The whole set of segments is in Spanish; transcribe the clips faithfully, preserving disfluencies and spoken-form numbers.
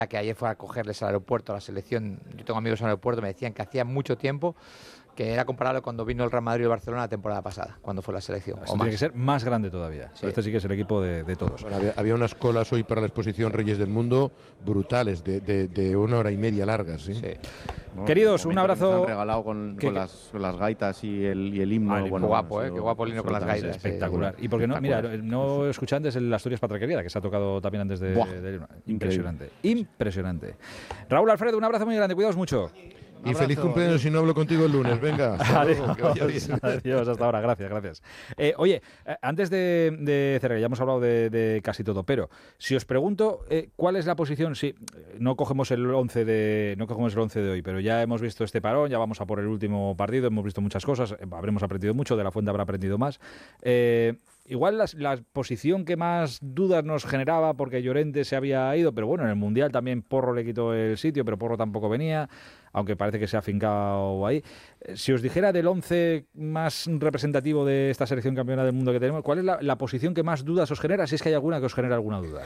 que ayer fue a cogerles al aeropuerto, a la selección. Yo tengo amigos en el aeropuerto, me decían que hacía mucho tiempo, que era comparable cuando vino el Real Madrid y el Barcelona la temporada pasada, cuando fue la selección. Esto tiene que ser más grande todavía. Sí. Pero este sí que es el equipo de, de todos. Bueno, había, había unas colas hoy para la exposición Reyes del Mundo brutales, de, de, de una hora y media largas. ¿sí? Sí. Bueno, Queridos, un abrazo. Nos han regalado con, ¿Qué, con, qué? las, con las gaitas y el, y el himno. Ah, el himno. Bueno, Qué guapo, ha ¿eh? sido Qué guapo el himno con las absolutamente gaitas. Espectacular. Y porque no, mira, no escuché antes el Asturias Patraquería, que se ha tocado también antes de, Buah, de, de impresionante. Impresionante. Raúl Alfredo, un abrazo muy grande, cuidaos mucho. Y feliz cumpleaños si no hablo contigo el lunes, venga. Adiós, adiós, hasta ahora, gracias, gracias. Eh, oye, eh, antes de, de cerrar, ya hemos hablado de, de casi todo, pero si os pregunto eh, cuál es la posición, sí, no cogemos el once de no cogemos el once de hoy, pero ya hemos visto este parón, ya vamos a por el último partido, hemos visto muchas cosas, eh, habremos aprendido mucho, de la Fuente habrá aprendido más. Eh, Igual la, la posición que más dudas nos generaba, porque Llorente se había ido, pero bueno, en el Mundial también Porro le quitó el sitio, pero Porro tampoco venía, aunque parece que se ha afincado ahí. Si os dijera del once más representativo de esta selección campeona del mundo que tenemos, ¿cuál es la, la posición que más dudas os genera? Si es que hay alguna que os genera alguna duda.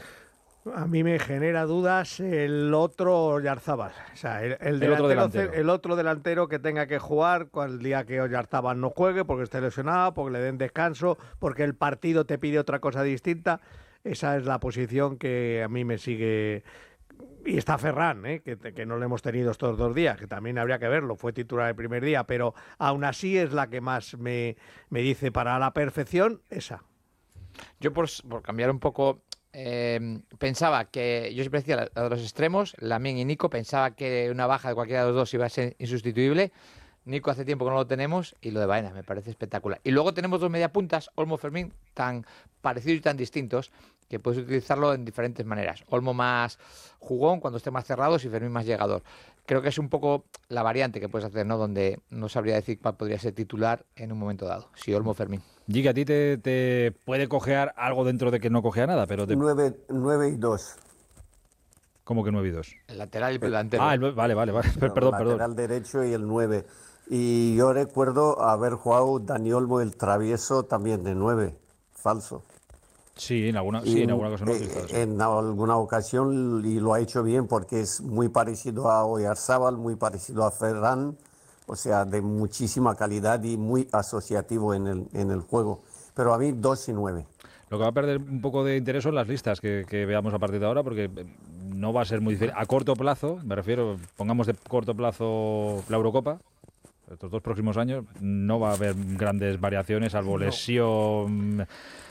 A mí me genera dudas el otro Oyarzábal, o sea, el, el, el, otro delantero, delantero. el otro delantero que tenga que jugar el día que Oyarzábal no juegue, porque esté lesionado, porque le den descanso, porque el partido te pide otra cosa distinta. Esa es la posición que a mí me sigue. Y está Ferran, ¿eh? que, que no lo hemos tenido estos dos días, que también habría que verlo, fue titular el primer día, pero aún así es la que más me, me dice para la perfección, esa. Yo por, por cambiar un poco... Eh, pensaba que, yo siempre decía a los extremos, Lamine y Nico, pensaba que una baja de cualquiera de los dos iba a ser insustituible. Nico hace tiempo que no lo tenemos y lo de Baena me parece espectacular. Y luego tenemos dos mediapuntas, Olmo, Fermín, tan parecidos y tan distintos que puedes utilizarlo en diferentes maneras. Olmo más jugón cuando esté más cerrados y Fermín más llegador. Creo que es un poco la variante que puedes hacer, ¿no? Donde no sabría decir cuál podría ser titular en un momento dado, si Olmo o Fermín. Gigi, a ti te, te puede cojear algo dentro de que no cojea nada, pero te... nueve y dos. ¿Cómo que nueve y dos? El lateral y el delantero. Ah, el, vale, vale, vale. No, perdón, el perdón. lateral derecho y el nueve. Y yo recuerdo haber jugado Dani Olmo el travieso también de nueve, falso. Sí, en alguna, sí, en alguna ocasión lo he eh, utilizado, sí. En alguna ocasión y lo ha hecho bien porque es muy parecido a Oyarzábal, muy parecido a Ferran, o sea, de muchísima calidad y muy asociativo en el, en el juego. Pero a mí dos y nueve. Lo que va a perder un poco de interés son las listas que, que veamos a partir de ahora, porque no va a ser muy difícil. A corto plazo, me refiero, pongamos de corto plazo la Eurocopa, estos dos próximos años, no va a haber grandes variaciones, salvo lesión,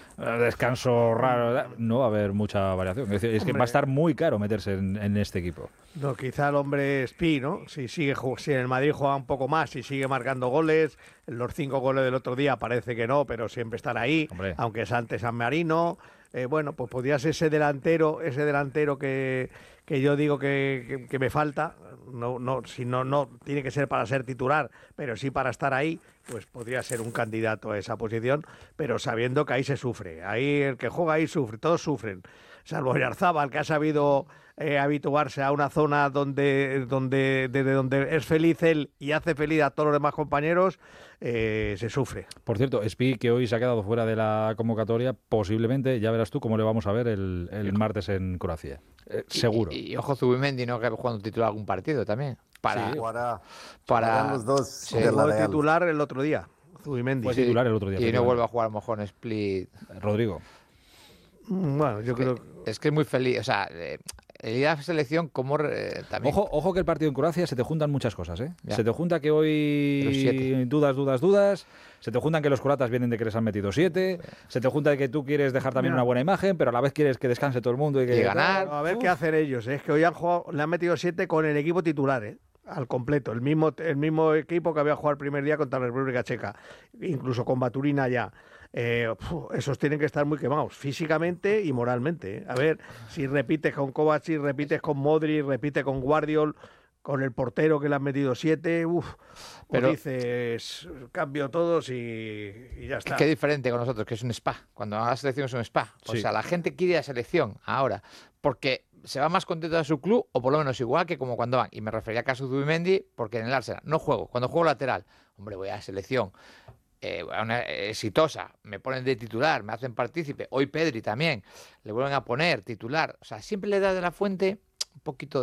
descanso raro, no va a haber mucha variación. Es decir, es que va a estar muy caro meterse en, en este equipo. No, quizá el hombre Spi, ¿no? Si sigue, si en el Madrid juega un poco más, si sigue marcando goles, los cinco goles del otro día parece que no, pero siempre están ahí, Hombre. aunque es ante San Marino. Eh, bueno, pues podría ser ese delantero, ese delantero que, que yo digo que, que, que me falta. No, no, si no, no tiene que ser para ser titular, pero sí para estar ahí, pues podría ser un candidato a esa posición, pero sabiendo que ahí se sufre. Ahí el que juega ahí sufre, todos sufren. Salvo Oyarzábal, que ha sabido eh, habituarse a una zona donde, donde, desde donde es feliz él y hace feliz a todos los demás compañeros, eh, se sufre. Por cierto, Spi, que hoy se ha quedado fuera de la convocatoria, posiblemente, ya verás tú cómo le vamos a ver el, el martes en Croacia. Eh, seguro. Y, y, y ojo, Zubimendi, ¿no? Que jugando titular algún partido también. Para, Sí, para, para los dos sí. de la Fue Real. titular el otro día, Zubimendi. Fue sí, titular el otro día. Y no vuelve a jugar a lo mejor en Split. Rodrigo. Bueno, yo es creo que, es que es muy feliz. O sea, eh, el ir a la selección como eh, también. Ojo, ojo que el partido en Croacia se te juntan muchas cosas, ¿eh? Ya. Se te junta que hoy dudas, dudas, dudas. Se te juntan que los croatas vienen de que les han metido siete. Se te junta de que tú quieres dejar también Ya. una buena imagen, pero a la vez quieres que descanse todo el mundo y que Y ganar. A ver qué hacen ellos. Es que hoy han jugado, le han metido siete con el equipo titular, ¿eh? Al completo. El mismo, el mismo equipo que había jugado el primer día contra la República Checa. Incluso con Baturina ya. Eh, uf, esos tienen que estar muy quemados, físicamente y moralmente. ¿eh? A ver, si repites con Kovacic, repites con Modric, repites con Guardiol, con el portero que le han metido siete, uff, Pero dices, cambio todos y, y ya está. Es que es diferente con nosotros, que es un spa. Cuando va a la selección es un spa. O Sí. sea, la gente quiere ir a la selección ahora porque se va más contento de su club, o por lo menos igual que como cuando van. Y me refería a caso de Zubimendi, porque en el Arsenal no juego. Cuando juego lateral, hombre, voy a la selección. Eh, una exitosa, me ponen de titular, me hacen partícipe. Hoy Pedri también, le vuelven a poner titular. O sea, siempre le da de la Fuente poquito